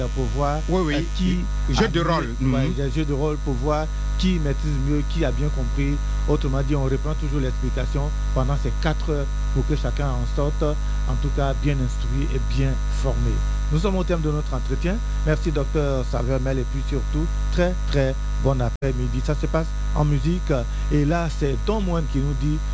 pour voir qui jeu de rôle. Jeu de rôle pour voir qui maîtrise mieux, qui a bien compris. Autrement dit, on reprend toujours l'explication pendant ces 4 heures pour que chacun en sorte, en tout cas, bien instruit et bien formé. Nous sommes au terme de notre entretien. Merci, docteur Savermel, et puis surtout, très, très bon après-midi. Ça se passe en musique. Et là, c'est Don Moine qui nous dit